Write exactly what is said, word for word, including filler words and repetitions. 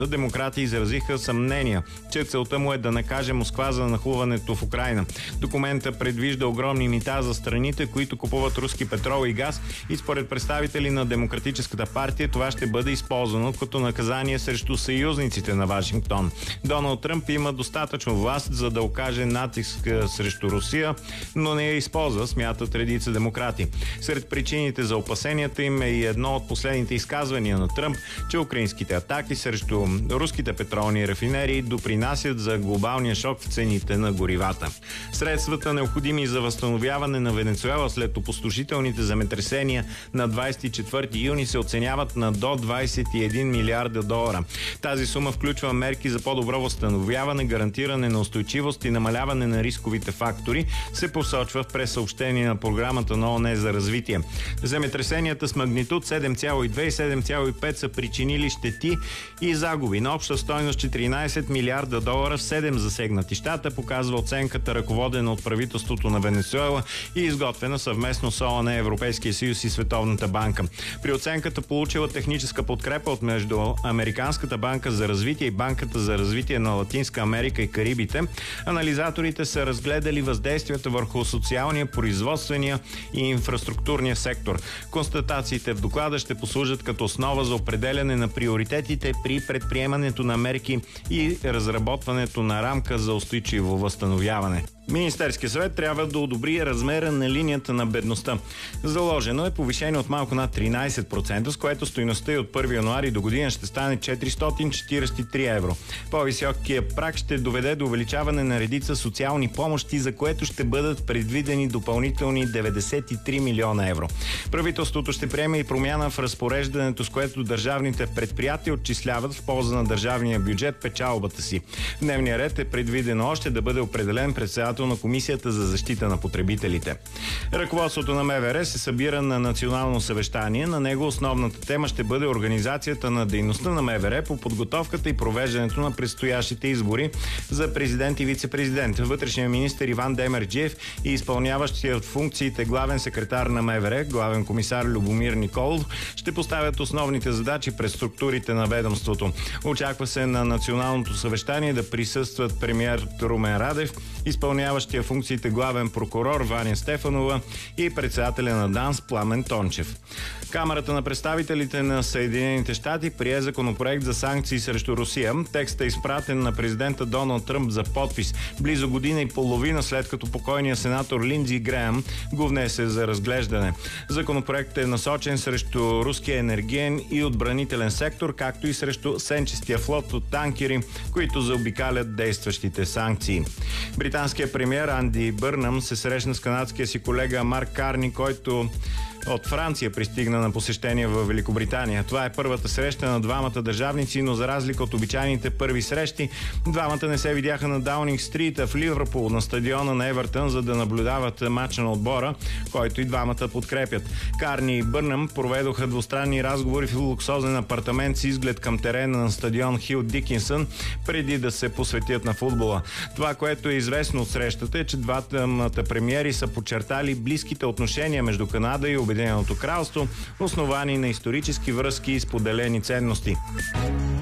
Демократи изразиха съмнения, че целта му е да накаже Москва за нахлуването в Украйна. Документа предвижда огромни мита за страните, които купуват руски петрол и газ, и според представители на Демократическата партия това ще бъде използвано като наказание срещу съюзниците на Вашингтон. Доналд Тръмп има достатъчно власт, за да окаже натиск срещу Русия, но не я използва, смятат редица демократи. Сред причините за опасенията им е и едно от последните изказвания на Тръмп, че украинските атаки срещу руските петролни рафинерии допринасят за глобалния шок в цените на горивата. Средствата, необходими за възстановяване на Венецуела след опустошителните земетресения на двадесет и четвърти юни, се оценяват на до двадесет и един милиарда долара. Тази сума включва мерки за по-добро възстановяване, гарантиране на устойчивост и намаляване на рисковите фактори, се посочва в пресъобщение на програмата на ООН за развитие. Земетресенията с магнитуд седем цяло и две и седем цяло и пет са причинили щети и загуби на обща стойност четиринадесет милиарда долара в седем засегнати щата, показва оценката, ръководена от правителството на Венецуела и изготвена съвместно с ООН, Европейския съюз и Световната банка. При оценката получила техническа подкрепа от между Американската банка за развитие и Банката за развитие на Латинска Америка и Карибите. Анализаторите са разгледали въздействията върху социалния, производствения и инфраструктурния сектор. Констатациите в доклада ще послужат като основа за определяне на приоритетите при предприемането на мерки и разработването на рамка за устойчиво възстановяване. Министерския съвет трябва да одобри размера на линията на бедността. Заложено е повишение от малко над тринадесет процента, с което стойността и от първи януари до година ще стане четиристотин четиридесет и три евро. По-високия праг ще доведе до увеличаване на редица социални помощи, за което ще бъдат предвидени допълнителни деветдесет и три милиона евро. Правителството ще приеме и промяна в разпореждането, с което държавните предприятия отчисляват в полза на държавния бюджет печалбата си. В дневния ред е предвидено още да бъде определен председател на Комисията за защита на потребителите. Ръководството на МВР се събира на национално съвещание. На него основната тема ще бъде организацията на дейността на МВР по подготовката и провеждането на предстоящите избори за президент и вице-президент. Вътрешният министър Иван Демерджиев и изпълняващият функциите главен секретар на МВР, главен комисар Любомир Николов, ще поставят основните задачи пред структурите на ведомството. Очаква се на националното съвещание да присъстват премиер Румен Радев, изпълняващия функциите главен прокурор Ваня Стефанова и председателя на ДАНС Пламен Тончев. Камарата на представителите на Съединените щати прие законопроект за санкции срещу Русия. Текстът е изпратен на президента Доналд Тръмп за подпис близо година и половина след като покойният сенатор Линдзи Греъм го внесе за разглеждане. Законопроектът е насочен срещу руския енергиен и отбранителен сектор, както и срещу сенчестия флот от танкери, които заобикалят действащите санкции. Британският премиер Анди Бърнъм се срещна с канадския си колега Марк Карни, който от Франция пристигна на посещение в Великобритания. Това е първата среща на двамата държавници, но за разлика от обичайните първи срещи, двамата не се видяха на Даунинг Стрит, а в Ливърпул на стадиона на Евертън, за да наблюдават матча на отбора, който и двамата подкрепят. Карни и Бърнъм проведоха двустранни разговори в луксозен апартамент с изглед към терена на стадион Хил Дикинсън, преди да се посветят на футбола. Това, което е известно от срещата, е, че двамата премиери са подчертали близките отношения между Канада и Обединеното кралство, основани на исторически връзки и споделени ценности.